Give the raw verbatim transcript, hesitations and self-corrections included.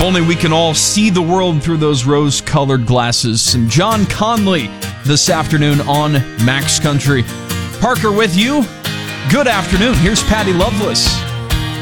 only we can all see the world through those rose-colored glasses. And John Conley this afternoon on Max Country. Parker with you. Good afternoon. Here's Patty Loveless.